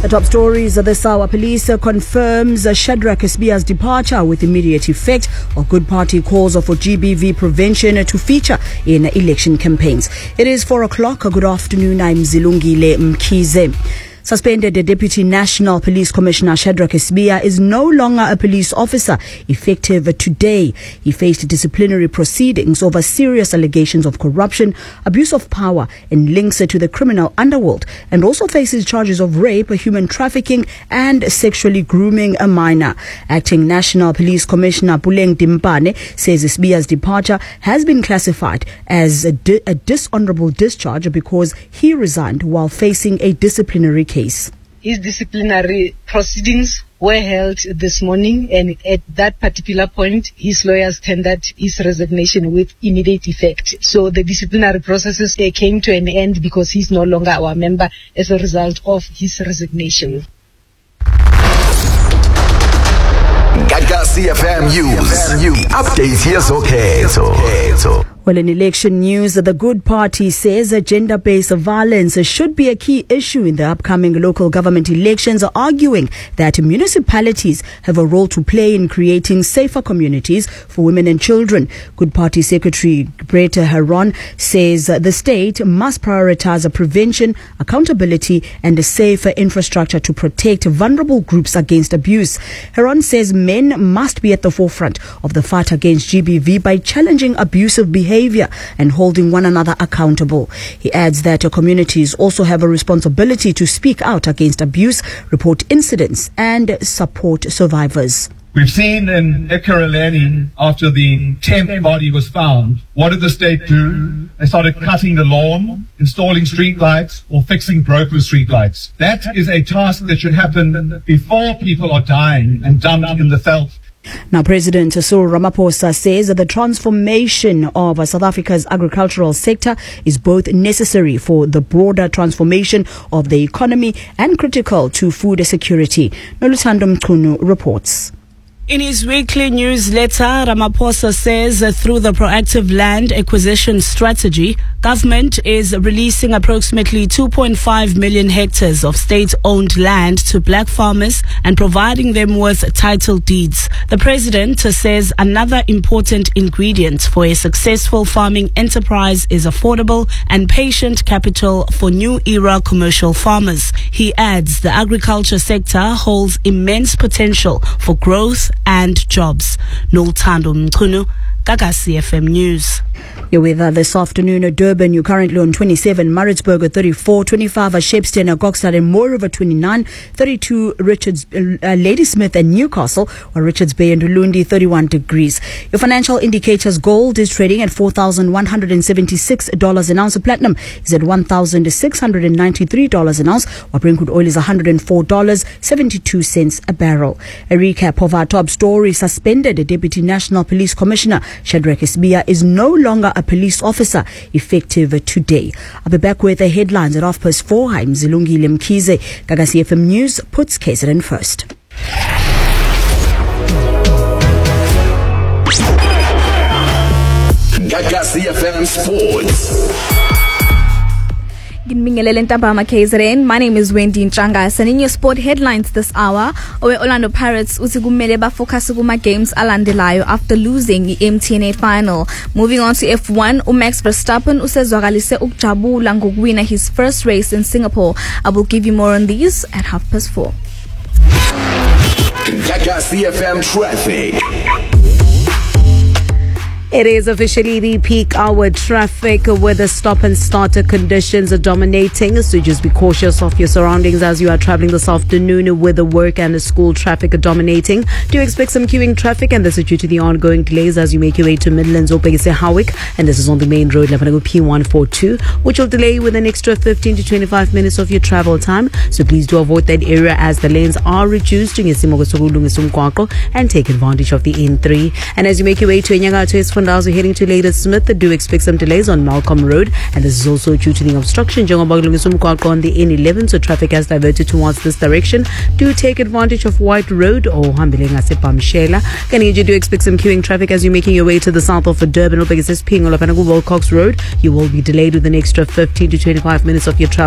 The top stories of this hour. Police confirms Shadrack Sibiya's departure with immediate effect, while Good Party calls for GBV prevention to feature in election campaigns. It is 4 o'clock. Good afternoon. I'm Zilungile Mkhize. Suspended Deputy National Police Commissioner Shadrack Sibiya is no longer a police officer effective today. He faced disciplinary proceedings over serious allegations of corruption, abuse of power and links to the criminal underworld, and also faces charges of rape, human trafficking and sexually grooming a minor. Acting National Police Commissioner Puleng Timpane says Sibiya's departure has been classified as a dishonorable discharge because he resigned while facing a disciplinary case. His disciplinary proceedings were held this morning, and at that particular point, his lawyers tendered his resignation with immediate effect. So the disciplinary processes came to an end because he's no longer our member as a result of his resignation. Gaga CFM News. Updates here's okay. Well, in election news, the Good Party says gender-based violence should be a key issue in the upcoming local government elections, arguing that municipalities have a role to play in creating safer communities for women and children. Good Party Secretary Brett Heron says the state must prioritize prevention, accountability and a safer infrastructure to protect vulnerable groups against abuse. Heron says men must be at the forefront of the fight against GBV by challenging abusive behavior and holding one another accountable. He adds that communities also have a responsibility to speak out against abuse, report incidents and support survivors. We've seen in Ekurhuleni, after the 10th body was found, what did the state do? They started cutting the lawn, installing street lights or fixing broken street lights. That is a task that should happen before people are dying and dumped in the veld. Now, President Cyril Ramaphosa says that the transformation of South Africa's agricultural sector is both necessary for the broader transformation of the economy and critical to food security. Noluthando Mchunu reports. In his weekly newsletter, Ramaphosa says through the proactive land acquisition strategy, government is releasing approximately 2.5 million hectares of state-owned land to black farmers and providing them with title deeds. The president says another important ingredient for a successful farming enterprise is affordable and patient capital for new era commercial farmers. He adds the agriculture sector holds immense potential for growth and jobs. Noluthando Mchunu, Gaga CFM News. Your weather this afternoon at Durban, you're currently on 27, Maritzburg at 34, 25 at Shepstone, Gokstad and Moore River 29, 32 Ladysmith and Newcastle, while Richards Bay and Ulundi 31 degrees. Your financial indicators: gold is trading at $4,176 an ounce. Platinum is at $1,693 an ounce, while Brent crude oil is $104.72 a barrel. A recap of our top story: suspended Deputy National Police Commissioner Shadrack Sibiya is no longer a police officer effective today. I'll be back with the headlines at 4:30. I'm Zilungile Mkhize. Gaga CFM News puts KZN first. Gaga CFM Sports. My name is Wendy Nchanga. Sending your sport headlines this hour. Orlando Pirates usigumele bafocus kuma games alandelayo after losing the MTN final. Moving on to F1, Max Verstappen usezwakalise ukujabula ngokuwina his first race in Singapore. I will give you more on these at 4:30. Gaga CFM traffic. It is officially the peak hour traffic with the stop and start conditions dominating. So just be cautious of your surroundings as you are traveling this afternoon with the work and the school traffic dominating. Do expect some queuing traffic, and this is due to the ongoing delays as you make your way to Midlands or Howick. And this is on the main road, P142, which will delay with an extra 15 to 25 minutes of your travel time. So please do avoid that area as the lanes are reduced and take advantage of the N3. And as you make your way to Enyanga As we're heading to Ladysmith, do expect some delays on Malcolm Road, and this is also due to the obstruction on the N11, so traffic has diverted towards this direction. Do take advantage of White Road or Hambilengase Pamshela. Do expect some queuing traffic as you're making your way to the south of Durban, Wilcox Road. You will be delayed with an extra 15 to 25 minutes of your travel.